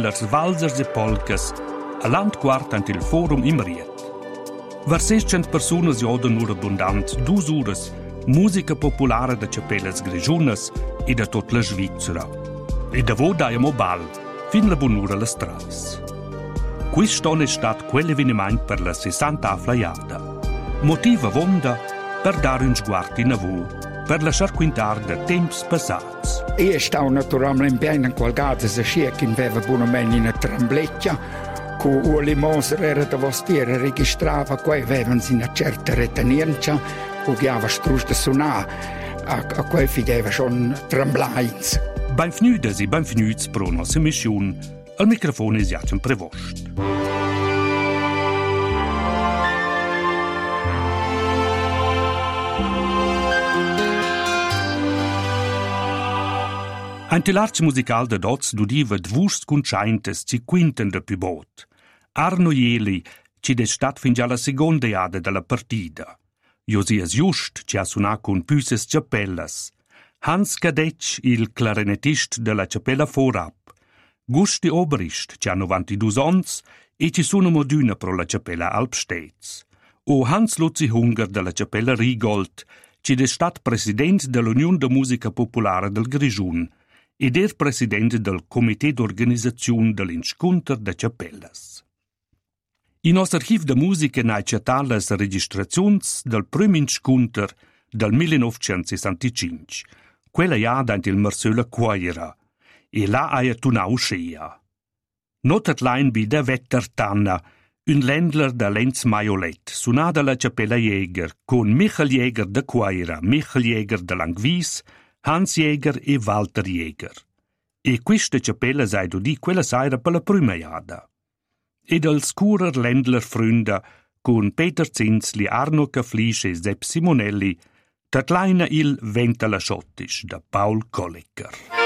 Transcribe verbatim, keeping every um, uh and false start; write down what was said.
leurs valsers e polkas a l'ant quart ant il forum im Riet. Versescent personas joden ur abundant dus ures musica popolare da Capellas Grigiunas e da tot la Svizzera. E da vo daiamo bal, fin la bonura las trais. Quiston è stat quell'eveniment per la sessanta flaiada. Motiva vonda per dare un sguardo in avu, per lasciar quintar da temps passats. Io stavo naturalmente bene in quel caso, se scia che aveva buonamente in una trambleccia, che Uli Moser era da vostiera registrava, qua avevano una certa retenienza, che aveva strusta suonare, a, a qua fideva schon tramblains. Benvenudes e benvenuts per una nostra missione. Al microfono è Jacem Prevost. Ante l'arch musical de Dots d'udiva dvust conscientes ci quinten de più bot. Arno Jeli, ci de stat fin già la seconda iada della partida. Josias Just, ci ha suonato con püses Capellas. Hans Kadetsch, il clarinetist della Capella Vorab. Gusti Obrist, ci ha novantadue ons, e ci sono moduna pro la Capella Alpsteds. O Hans Luzi Hunger della Capella Rigold, ci de stat president dell'Unione de Musica Popolare del Grigiun, ed er president del Comitè d'Organizzazione dell'Inscunter de Capellas. In nostro archiv de musica n'ha accettato le registrazioni del primo Inscunter del millenovecentosessantacinque, quella iada ant il Marcella Quaira, e là ha tunau scia. Notat lain bi de Vetter Tanna, un Ländler da Lenz Maiolet, suonada la Capella Jäger, con Michael Jäger de Quaira, Michael Jäger de Langvis, Hans Jäger e Walter Jäger. E questa Capella sei du di quella saira per la prima iada. Ed al scurer Ländler Fründa, con Peter Zinsli, Arno Caflisch e Sepp Simonelli, tatlaina il Ventala Schottisch da Paul Kollecker.